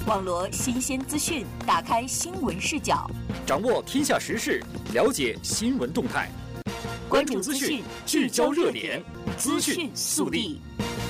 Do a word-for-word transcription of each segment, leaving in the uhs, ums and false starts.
网罗新鲜资讯，打开新闻视角， 掌握天下时事，了解新闻动态。关注资讯，聚焦热点，资讯速递。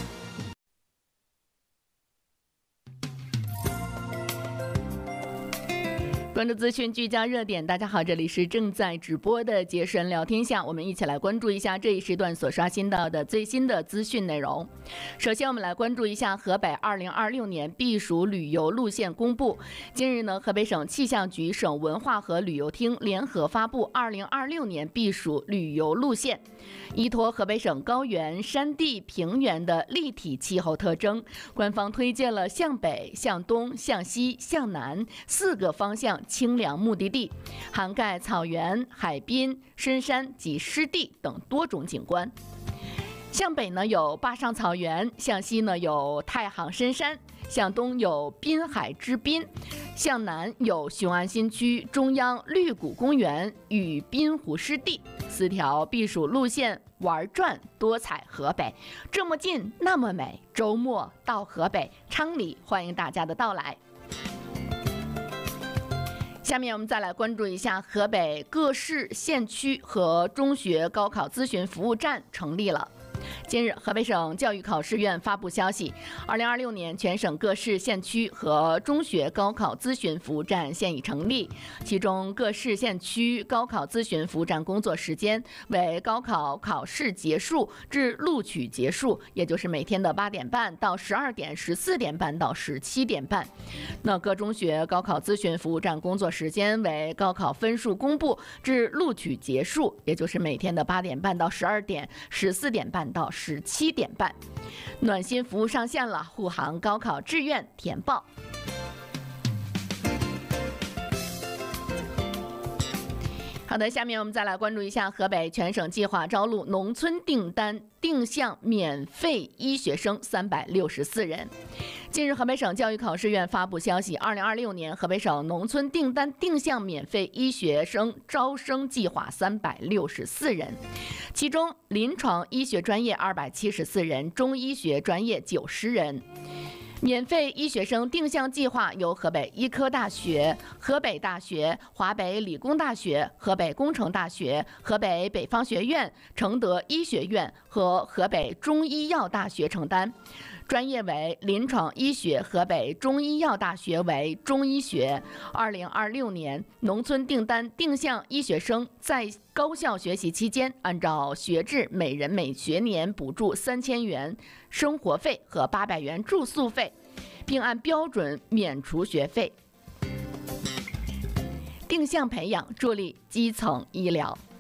关注资讯，聚焦热点。大家好，这里是正在直播的杰神聊天下，我们一起来关注一下这一时段所刷新到的最新的资讯内容。首先，我们来关注一下河北二零二六年避暑旅游路线公布。近日呢，河北省气象局、省文化和旅游厅联合发布二零二六年避暑旅游路线。依托河北省高原、山地、平原的立体气候特征，官方推荐了向北、向东、向西、向南四个方向清凉目的地，涵盖草原、海滨、深山及湿地等多种景观。向北呢有坝上草原，向西呢有太行深山，向东有滨海之滨，向南有雄安新区中央绿谷公园与滨湖湿地。四条避暑路线玩转多彩河北，这么近那么美，周末到河北昌黎，欢迎大家的到来。下面我们再来关注一下河北各市县区和中学高考咨询服务站成立了。近日，河北省教育考试院发布消息，二零二六年全省各市县区和中学高考咨询服务站现已成立，其中各市县区高考咨询服务站工作时间为高考考试结束至录取结束，也就是每天的八点半到十二点、十四点半到十七点半。那各中学高考咨询服务站工作时间为高考分数公布至录取结束，也就是每天的八点半到十二点、十四点半到十七点半。暖心服务上线了，沪杭高考志愿填报。好的，下面我们再来关注一下河北全省计划招录农村订单定向免费医学生三百六十四人。近日，河北省教育考试院发布消息，二零二六年河北省农村订单定向免费医学生招生计划三百六十四人，其中临床医学专业二百七十四人，中医学专业九十人。免费医学生定向计划由河北医科大学、河北大学、华北理工大学、河北工程大学、河北北方学院、承德医学院和河北中医药大学承担，专业为临床医学，河北中医药大学为中医学。二零二六年农村订单定向医学生在高校学习期间，按照学制每人每学年补助三千元生活费和八百元住宿费，并按标准免除学费。定向培养助力基层医疗。